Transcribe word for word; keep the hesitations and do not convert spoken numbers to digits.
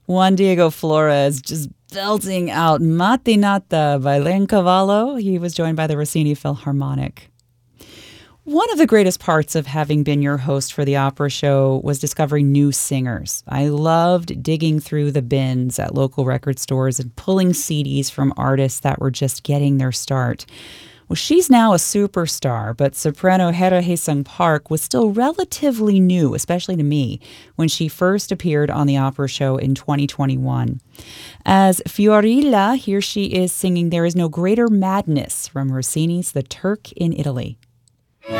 Juan Diego Flores just belting out Mattinata by Leoncavallo. He was joined by the Rossini Philharmonic. One of the greatest parts of having been your host for the opera show was discovering new singers. I loved digging through the bins at local record stores and pulling C Ds from artists that were just getting their start. Well, she's now a superstar, but soprano Hera Hae-sung Park was still relatively new, especially to me, when she first appeared on the opera show in twenty twenty-one. As Fiorilla, here she is singing There Is No Greater Madness from Rossini's The Turk in Italy.